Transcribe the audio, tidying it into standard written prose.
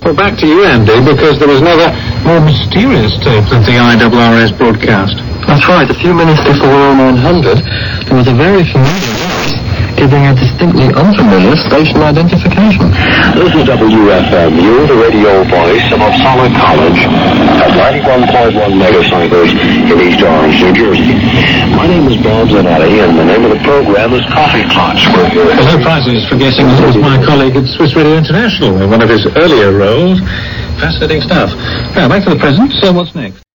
Well, back to you, Andy, because there was another more mysterious tape that the IRRS broadcast. That's right. A few minutes before 0900, there was a very familiar voice giving a distinctly unfamiliar station identification. This is WFMU, the radio voice of Uppsala College at 91.1 megacycles in East Orange, New Jersey. My name is Bob Zanetti, and the name of the program is Coffee Plots. Well, no prizes for guessing that was my colleague at Swiss Radio International in one of his earlier roles. Fascinating stuff. Now, back to the present. So what's next?